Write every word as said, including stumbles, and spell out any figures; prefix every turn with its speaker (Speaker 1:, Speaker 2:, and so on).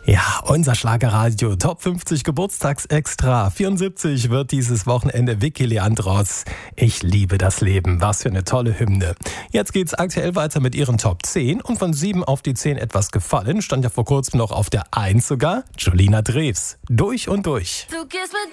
Speaker 1: Ja, unser Schlagerradio Top fünfzig Geburtstagsextra. vierundsiebzig wird dieses Wochenende Vicky Leandros. Ich liebe das Leben. Was für eine tolle Hymne. Jetzt geht's aktuell weiter mit ihren Top zehn und von sieben auf die zehn etwas gefallen. Stand ja vor kurzem noch auf der eins sogar. Julina Drews. Durch und durch.
Speaker 2: Du gehst mit